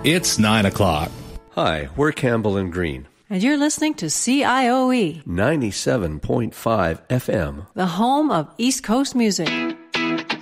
It's 9 o'clock. Hi, we're Campbell and Green. And you're listening to CIOE 97.5 FM. The home of East Coast music.